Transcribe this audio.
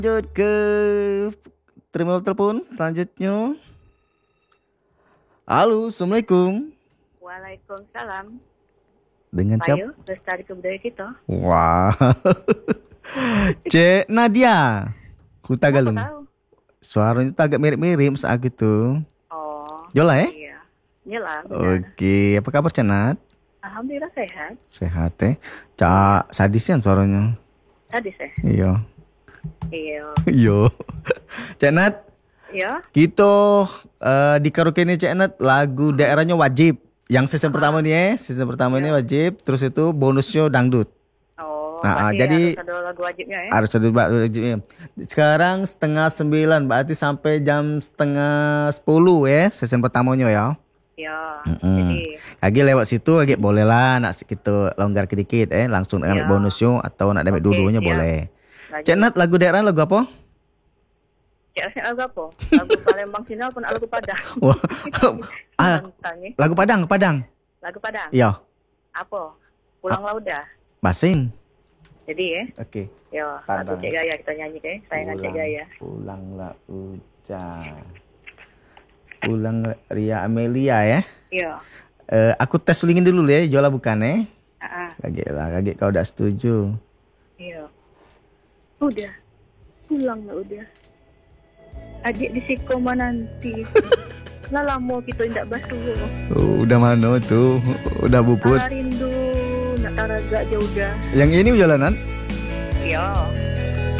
Lanjut ke terima telepon selanjutnya. Halo, assalamualaikum. Waalaikumsalam. Dengan siapa? Ayo, lestari kebudayaan kita. Wah, Cek Nadia. Huta Kenapa Galung. tahu? Suaranya tuh agak mirip-mirip saat gitu. Oh, Jola ya? iya. Iyalah, benar. Oke, apa kabar Cenat? Alhamdulillah sehat. Sehat ya? Cak sadisian suaranya. Tadi saya. Iya. Iya. Iya. Cenat, Iya. kita di karaoke ini Cenat lagu daerahnya wajib. Yang season pertama nih ya, season pertama ini wajib. Terus itu bonusnya dangdut. Oh, Nah, berarti jadi harus ada lagu wajibnya ya? harus ada wajibnya. Sekarang 8:30, berarti sampai jam 9:30 ya, season pertamanya ya. Iya. Mm-mm. Jadi, Lagi lewat situ lagi boleh lah nak kita longgar sedikit langsung ambil Ya. bonusnya atau nak ambil Oke, dua-duanya siap. boleh. lanjut. Cek Nat, lagu daerah lagu apa? Cek lagu apa? Lagu Palembang Sinal pun lagu Padang. Wah, Tantang ya. lagu Padang. Lagu Padang. Iya, Apa? Pulang Lauda. basing. Jadi ya. Oke. Yo, lagu Tantang. Cek Gaya kita nyanyi deh. Sayangan Cek Gaya. Pulanglah hujan. Pulang Ria Amelia ya. Iya. Aku tes ulingin dulu ya, Jola bukan ya? Kaget kau udah setuju. Iya. Udah. Pulang lah udah. Adik di Sikoma nanti. Lah lama kita tidak basuh. Udah mana tuh? Udah buput. Tara rindu, nak taraga aja udah. Yang ini jalanan? Iya.